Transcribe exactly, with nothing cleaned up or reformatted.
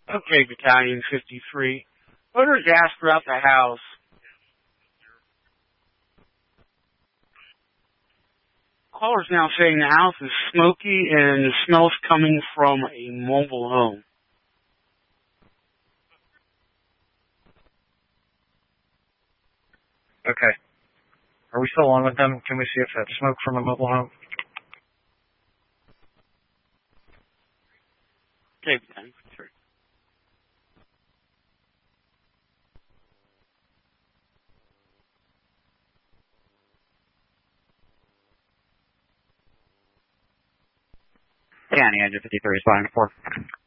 Okay, Battalion fifty-three. Odor gas throughout the house. Caller's now saying the house is smoky and the smell's coming from a mobile home. Okay. Are we still on with them? Can we see if that's smoke from a mobile home? Okay, Battalion fifty-three. County Engine fifty-three, spotting four.